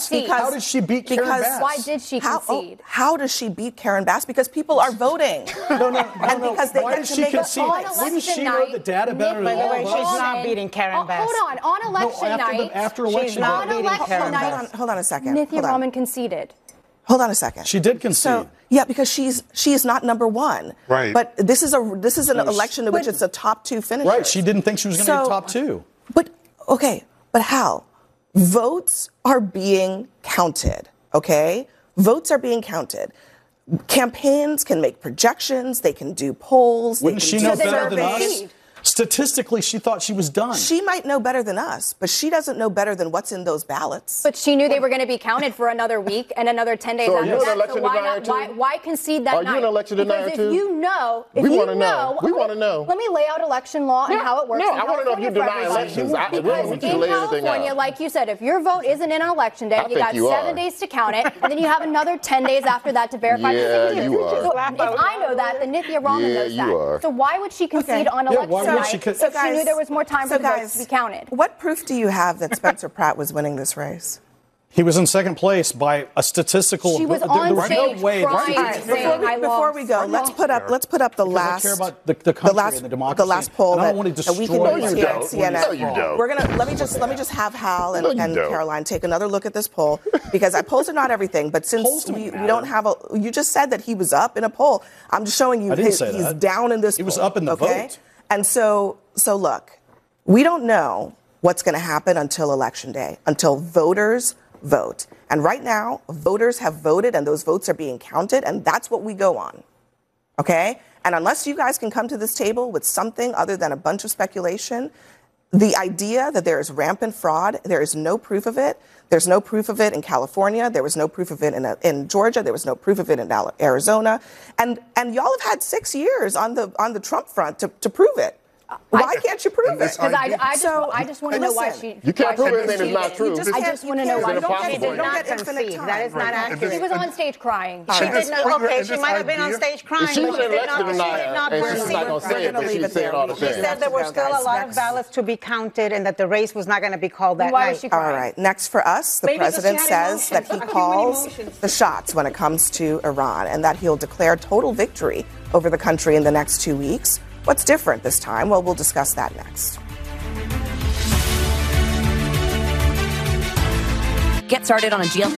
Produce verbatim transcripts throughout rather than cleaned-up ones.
concede? Because, how did she beat Karen because, Bass? Why did she how, concede? Oh, how does she beat Karen Bass? Because people are voting. no, no, no, and no. Because they Why get did to she make concede? Wouldn't she know the data better than all of us? She's not beating Karen Bass. Oh, hold on. On election no, after night. The, after election she's not night. beating Karen Bass. Bass. Hold on, hold on a second. Nithya Raman conceded. Hold on a second. She did concede. So, yeah, because she's she is not number one. Right. But this is a this is an no, election in which it's a top two finisher. Right. She didn't think she was going to so, be top two. But okay. But Hal, votes are being counted. Okay. Votes are being counted. Campaigns can make projections. They can do polls. Wouldn't they can she know do better than surveys. us? Statistically, she thought she was done. She might know better than us, but she doesn't know better than what's in those ballots. But she knew they were going to be counted for another week and another ten days so after are you that. An election so why, denier not, too? why, why concede that are night? Are you an election denier because too? if you know, if we you want to know, know. We want to know. Let me lay out election law and no, how it works. No, in I want to know if you deny elections. I, because we in can lay anything California, out. like you said, if your vote isn't in on election day, I you got you seven are. days to count it, and then you have another ten days after that to verify Yeah, the signatures. you are. So if I know that, then Nithya Raman Yeah, knows you that. are. So why would she concede Okay. on Yeah, election why would night she con- if So she guys- knew there was more time so for the votes guys, to be counted? What proof do you have that Spencer Pratt was winning this race? He was in second place by a statistical. She was there, on there was stage no way. crying. All right, saying, before we, "I before lost." we go, let's put up let's put up the Because last I care about the, the country last and the democracy. the last poll and I that, don't want to that we can destroy do No, you here at don't. C N N. No, you don't. We're gonna let me just let me just have Hal and, No, you and don't. Caroline take another look at this poll because I polls are not everything, but since Polls don't we, we matter. don't have a, you just said that he was up in a poll. I'm just showing you I didn't his, say he's that. down in this. He was poll, up in the okay? vote. And so so look, we don't know what's going to happen until election day, until voters vote. And right now, voters have voted and those votes are being counted, and that's what we go on. Okay? And unless you guys can come to this table with something other than a bunch of speculation, the idea that there is rampant fraud, there is no proof of it. There's no proof of it in California. There was no proof of it in, in Georgia. There was no proof of it in Arizona. And and y'all have had six years on the on the Trump front to, to prove it. Why can't you prove it? Because I, I just, So, I just want to know why listen, she. You can't why prove she anything that's not conceded. true. You just I can't- just you want to know can't- why you she don't get- conceded. you don't get Concede. infinite time. That is not accurate. She was on stage crying. She And did this- not. Okay, and she this might have been on idea- stage crying, She's but an she did election not. She did denier, not and she's concede. not going to say We're it, gonna but leave she's it there. saying all the We She things. said there were Go, still guys. a lot Next. of ballots to be counted and that the race was not going to be called that Why night. was she All crying? right. Next for us, the Maybe because she president had says that he emotions. calls Emotions. the shots when it comes to Iran and that he'll declare total victory over the country in the next two weeks. What's different this time? Well, we'll discuss that next. Get started on a G L.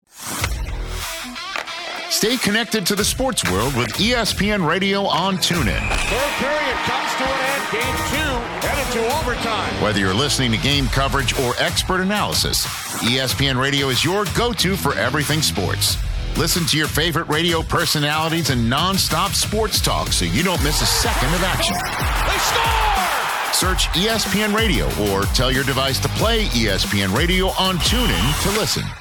Stay connected to the sports world with E S P N Radio on TuneIn. Third period comes to an end. Game two headed to overtime. Whether you're listening to game coverage or expert analysis, E S P N Radio is your go-to for everything sports. Listen to your favorite radio personalities and non-stop sports talk so you don't miss a second of action. They score! Search E S P N Radio or tell your device to play E S P N Radio on TuneIn to listen.